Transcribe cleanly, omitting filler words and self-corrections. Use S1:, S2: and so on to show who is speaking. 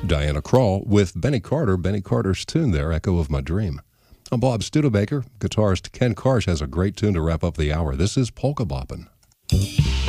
S1: Diana Krall with Benny Carter's tune there, Echo of My Dream. I'm Bob Studebaker. Guitarist Ken Karsh has a great tune to wrap up the hour. This is Polka Boppin'.